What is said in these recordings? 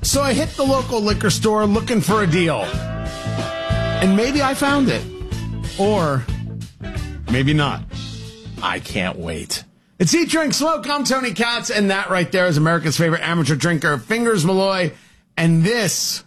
So I hit the local liquor store looking for a deal. And maybe I found it. Or maybe not. I can't wait. It's Eat, Drink, Smoke. I'm Tony Katz, and that right there is America's favorite amateur drinker, Fingers Malloy. And this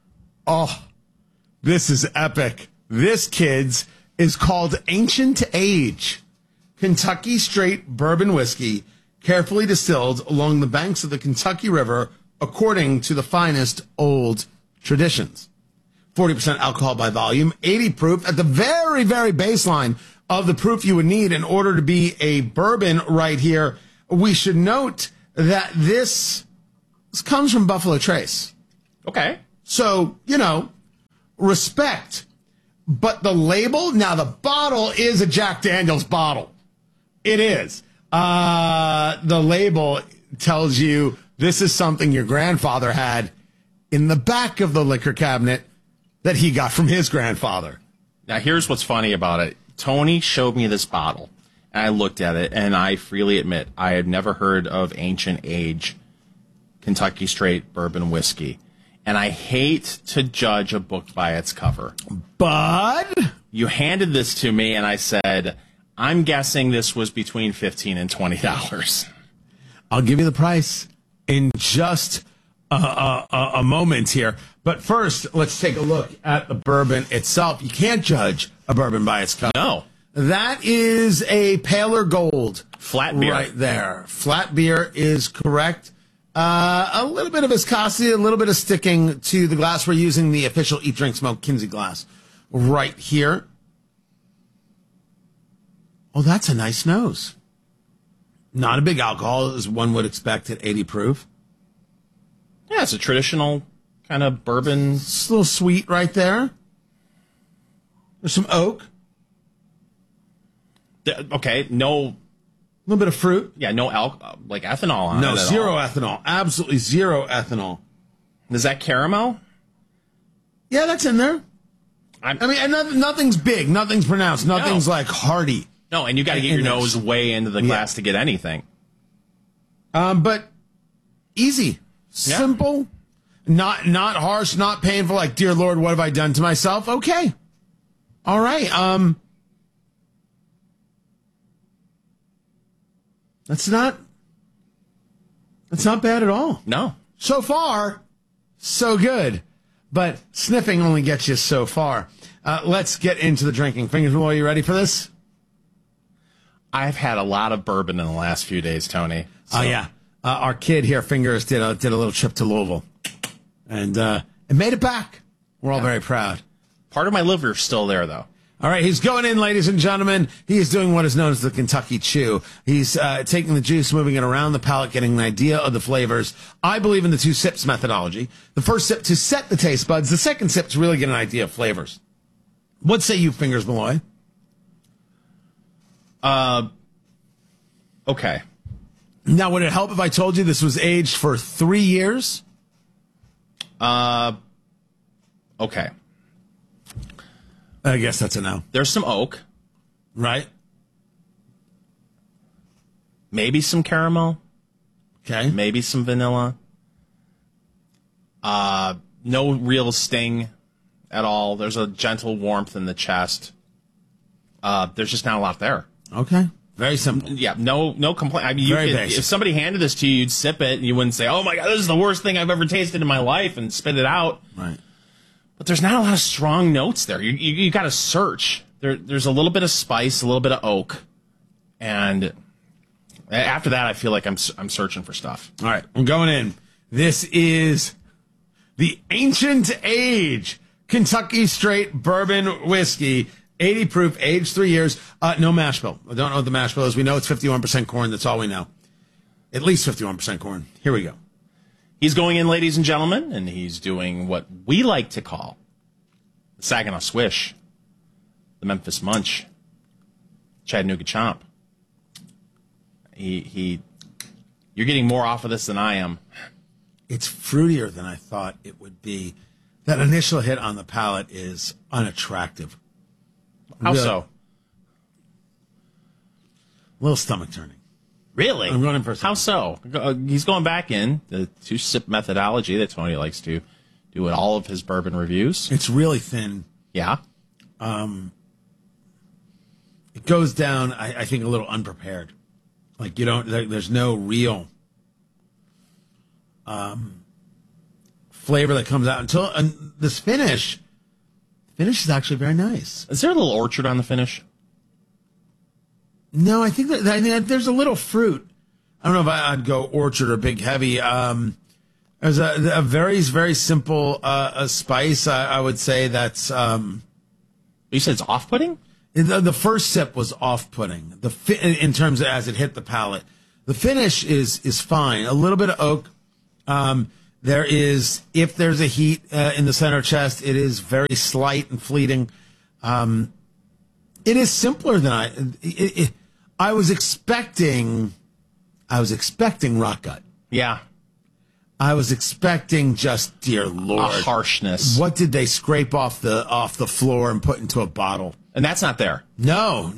is epic. This, kids, is called Ancient Age. Kentucky straight bourbon whiskey, carefully distilled along the banks of the Kentucky River, according to the finest old traditions. 40% alcohol by volume, 80 proof at the very, very baseline of the proof you would need in order to be a bourbon right here. We should note that this comes from Buffalo Trace. Okay. So, respect. But the label, now the bottle is a Jack Daniels bottle. It is. The label tells you this is something your grandfather had in the back of the liquor cabinet that he got from his grandfather. Now, here's what's funny about it. Tony showed me this bottle, and I looked at it, and I freely admit I had never heard of Ancient Age Kentucky Straight Bourbon Whiskey. And I hate to judge a book by its cover. But you handed this to me, and I said, I'm guessing this was between $15 and $20. I'll give you the price in just a moment here. But first, let's take a look at the bourbon itself. You can't judge a bourbon by its cover. No. That is a paler gold. Flat beer. Right there. Flat beer is correct. A little bit of viscosity, a little bit of sticking to the glass. We're using the official Eat, Drink, Smoke Kinsey glass right here. Oh, that's a nice nose. Not a big alcohol, as one would expect at 80 proof. Yeah, it's a traditional kind of bourbon. It's a little sweet right there. There's some oak. Okay, no. A little bit of fruit. Yeah, no like ethanol on it. No, at zero all. ethanol. Absolutely zero ethanol. Is that caramel? Yeah, that's in there. And nothing's big. Nothing's pronounced. Nothing's like hearty. No, and you got to get your nose way into the glass to get anything. But easy. Yeah. Simple. Not harsh, not painful, like, dear Lord, what have I done to myself? Okay. All right. That's not bad at all. No. So far, so good. But sniffing only gets you so far. Let's get into the drinking. Fingers, are you ready for this? I've had a lot of bourbon in the last few days, Tony. So. Oh, yeah. Our kid here, Fingers, did a little trip to Louisville. And it made it back. We're all very proud. Part of my liver's still there, though. All right, he's going in, ladies and gentlemen. He is doing what is known as the Kentucky Chew. He's taking the juice, moving it around the palate, getting an idea of the flavors. I believe in the 2 sips methodology. The first sip to set the taste buds. The second sip to really get an idea of flavors. What say you, Fingers Malloy? Okay. Now, would it help if I told you this was aged for 3 years? Okay. I guess that's a no. There's some oak. Right? Maybe some caramel. Okay. Maybe some vanilla. No real sting at all. There's a gentle warmth in the chest. There's just not a lot there. Okay. Very simple. Yeah, no complaint. I mean, if somebody handed this to you, you'd sip it, and you wouldn't say, oh, my God, this is the worst thing I've ever tasted in my life, and spit it out. Right. But there's not a lot of strong notes there. You got to search. There's a little bit of spice, a little bit of oak, and after that, I feel like I'm searching for stuff. All right, I'm going in. This is the Ancient Age Kentucky Straight Bourbon Whiskey, 80 proof, aged 3 years. No mash bill. I don't know what the mash bill is. We know it's 51% corn. That's all we know. At least 51% corn. Here we go. He's going in, ladies and gentlemen, and he's doing what we like to call the Saginaw Swish, the Memphis Munch, Chattanooga Chomp. You're getting more off of this than I am. It's fruitier than I thought it would be. That initial hit on the palate is unattractive. How so? A little stomach turning. Really? I'm running for How so? He's going back in the 2-sip methodology that Tony likes to do in all of his bourbon reviews. It's really thin. Yeah. It goes down, I think, a little unprepared. Like there's no real flavor that comes out until this finish. The finish is actually very nice. Is there a little orchard on the finish? No, I think that there's a little fruit. I don't know if I'd go orchard or big heavy. There's a very, very simple a spice. I would say that's. You said it's off-putting? The first sip was off-putting. In terms of as it hit the palate, the finish is fine. A little bit of oak. There is, if there's a heat in the center chest, it is very slight and fleeting. It is simpler than I was expecting. I was expecting rock gut. Yeah. I was expecting just, dear Lord, a harshness. What did they scrape off the floor and put into a bottle? And that's not there. No.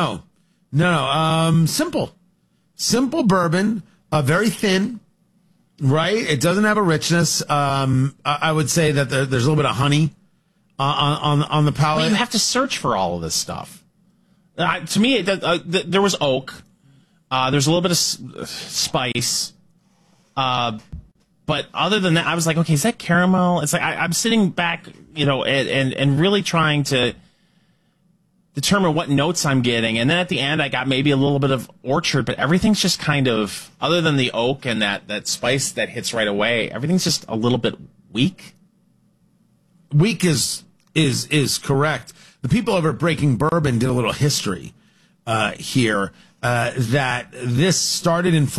Simple bourbon, very thin, right? It doesn't have a richness. I would say that there's a little bit of honey on the palate. But you have to search for all of this stuff. To me, there was oak. There's a little bit of spice. But other than that, I was like, okay, is that caramel? It's like I'm sitting back, and really trying to determine what notes I'm getting. And then at the end, I got maybe a little bit of orchard, but everything's just kind of, other than the oak and that spice that hits right away, everything's just a little bit weak. Weak is correct. The people over at Breaking Bourbon did a little history here, that this started in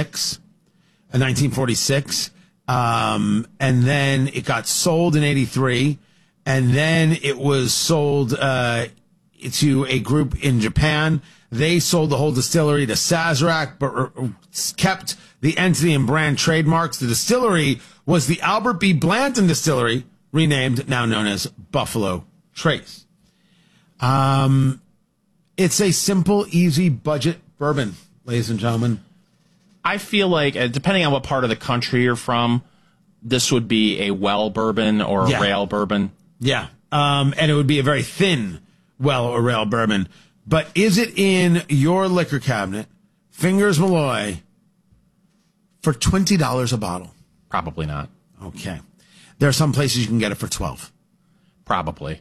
1946, and then it got sold in 83, and then it was sold to a group in Japan. They sold the whole distillery to Sazerac, but kept the entity and brand trademarks. The distillery was the Albert B. Blanton Distillery, renamed, now known as Buffalo Trace. It's a simple, easy budget bourbon, ladies and gentlemen. I feel like, depending on what part of the country you're from, this would be a well bourbon or a rail bourbon. Yeah. And it would be a very thin well or rail bourbon. But is it in your liquor cabinet, Fingers Malloy, for $20 a bottle? Probably not. Okay. There are some places you can get it for $12. Probably.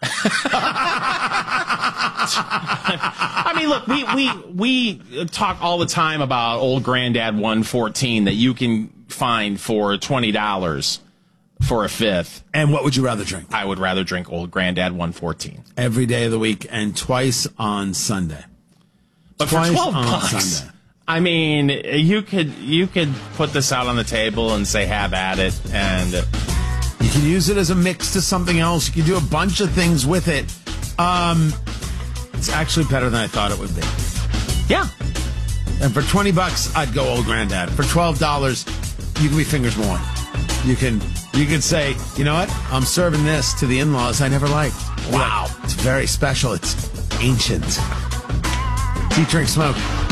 I mean, look, we talk all the time about Old Granddad 114 that you can find for $20 for a fifth. And what would you rather drink? I would rather drink Old Granddad 114 every day of the week and twice on Sunday. But twice for $12, on Sunday. I mean, you could put this out on the table and say, have at it, and you can use it as a mix to something else. You can do a bunch of things with it. It's actually better than I thought it would be. Yeah. And for $20, I'd go Old Granddad. For $12, you can be Fingers Malloy. You can say, you know what? I'm serving this to the in-laws I never liked. Wow. It's very special. It's ancient. Eat, drink, smoke.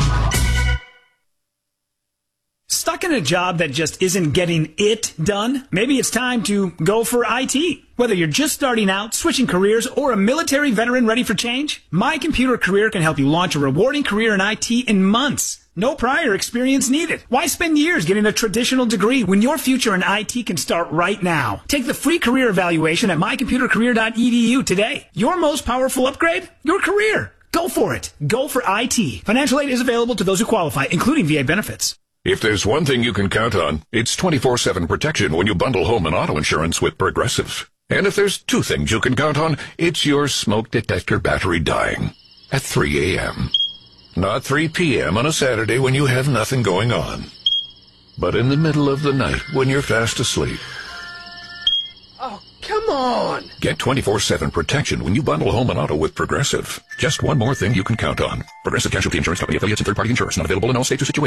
Stuck in a job that just isn't getting it done? Maybe it's time to go for IT. Whether you're just starting out, switching careers, or a military veteran ready for change, My Computer Career can help you launch a rewarding career in IT in months. No prior experience needed. Why spend years getting a traditional degree when your future in IT can start right now? Take the free career evaluation at mycomputercareer.edu today. Your most powerful upgrade? Your career. Go for it. Go for IT. Financial aid is available to those who qualify, including VA benefits. If there's one thing you can count on, it's 24/7 protection when you bundle home and auto insurance with Progressive. And if there's two things you can count on, it's your smoke detector battery dying at 3 a.m. Not 3 p.m. on a Saturday when you have nothing going on, but in the middle of the night when you're fast asleep. Oh, come on! Get 24/7 protection when you bundle home and auto with Progressive. Just one more thing you can count on. Progressive Casualty Insurance Company, affiliates, and third-party insurers. Not available in all states or situations.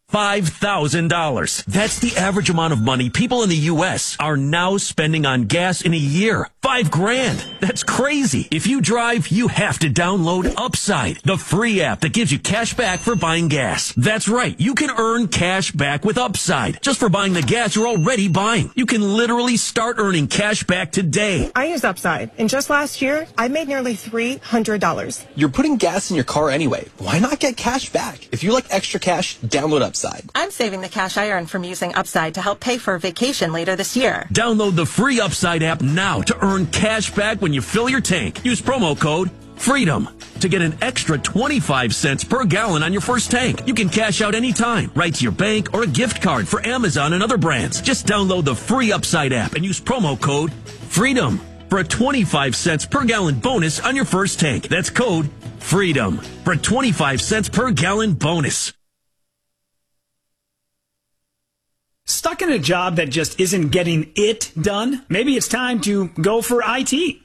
$5,000. That's the average amount of money people in the U.S. are now spending on gas in a year. $5,000. That's crazy. If you drive, you have to download Upside, the free app that gives you cash back for buying gas. That's right. You can earn cash back with Upside just for buying the gas you're already buying. You can literally start earning cash back today. I use Upside, and just last year, I made nearly $300. You're putting gas in your car anyway. Why not get cash back? If you like extra cash, download Upside. I'm saving the cash I earn from using Upside to help pay for a vacation later this year. Download the free Upside app now to earn cash back when you fill your tank. Use promo code FREEDOM to get an extra 25 cents per gallon on your first tank. You can cash out anytime, right to your bank or a gift card for Amazon and other brands. Just download the free Upside app and use promo code FREEDOM for a 25 cents per gallon bonus on your first tank. That's code FREEDOM for a 25 cents per gallon bonus. Stuck in a job that just isn't getting it done? Maybe it's time to go for IT.